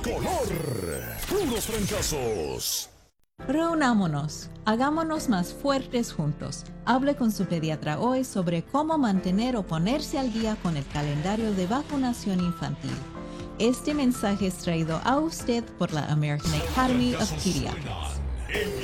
color. Puros fracasos. Reunámonos, hagámonos más fuertes juntos. Hable con su pediatra hoy sobre cómo mantener o ponerse al día con el calendario de vacunación infantil. Este mensaje es traído a usted por la American Academy of Pediatrics.